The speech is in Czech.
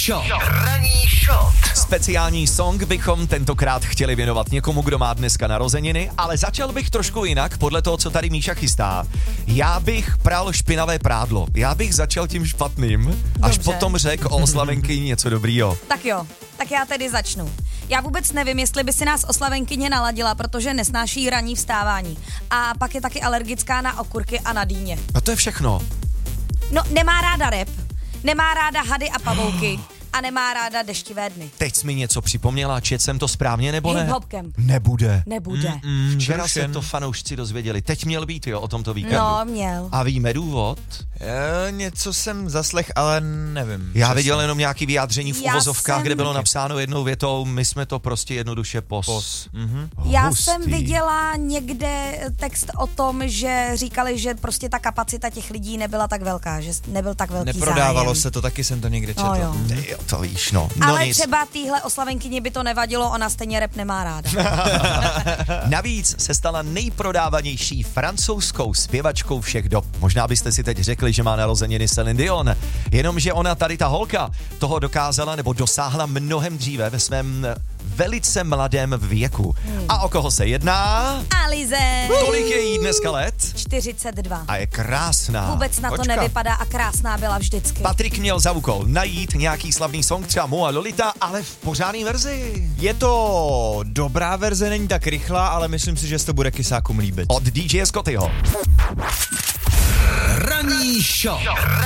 Ranní shot. Speciální song bychom tentokrát chtěli věnovat někomu, kdo má dneska narozeniny, ale začal bych trošku jinak, podle toho, co tady Míša chystá. Já bych pral špinavé prádlo. Já bych začal tím špatným, až potom řekl o oslavenkyni něco dobrýho. Tak jo, tak já tedy začnu. Já vůbec nevím, jestli by si nás oslavenkyně naladila, protože nesnáší ranní vstávání. A pak je taky alergická na okurky a na dýně. A to je všechno. No, nemá ráda rap, nemá ráda hady a pavouky a nemá ráda deštivé dny. Teď jsi mi něco připomněla, četl jsem to správně nebo ne? Hip-hop camp. Nebude. Nebude. Včera se to fanoušci dozvěděli. Teď měl být, jo, o tomto víkendu. No, měl. A víme důvod? Něco jsem zaslech, ale nevím. Já viděl jenom nějaký vyjádření v Já uvozovkách, jsem- kde bylo napsáno jednou větou, my jsme to prostě jednoduše pos. Já Hustý. jsem viděla někde text o tom, že říkali, že prostě ta kapacita těch lidí nebyla tak velká, že nebyl tak velký Neprodávalo zájem. se to, taky jsem to někde četl. No jo. Jo, to víš, no. Ale nic. třeba týhle oslavenkyni by to nevadilo, ona stejně rap nemá ráda. Navíc se stala nejprodávanější francouzskou zpěvačkou všech dob. Možná byste si teď řekli, že má narozeniny Celine Dion. Jenomže ona tady, ta holka, toho dokázala nebo dosáhla mnohem dříve ve svém velice mladém věku. A o koho se jedná? Alize! Kolik je jí dneska let? 42. A je krásná. Vůbec na to Kočka. nevypadá a krásná byla vždycky. Patrik měl za úkol najít nějaký slavný song, třeba Moa Lolita, ale v pořádný verzi. Je to dobrá verze, není tak rychlá, ale myslím si, že se to bude kysákům líbit. Od DJ Scottyho. Ranní shot.